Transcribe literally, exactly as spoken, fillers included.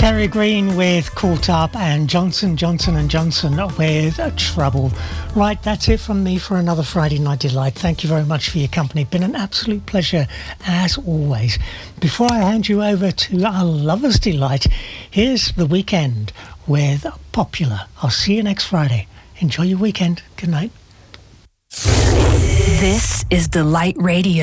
Terry Green with Caught Up and Johnson, Johnson and Johnson with Trouble. Right, that's it from me for another Friday Night Delight. Thank you very much for your company. Been an absolute pleasure as always. Before I hand you over to our Lover's Delight, here's The Weekend with Popular. I'll see you next Friday. Enjoy your weekend. Good night. This is Delight Radio.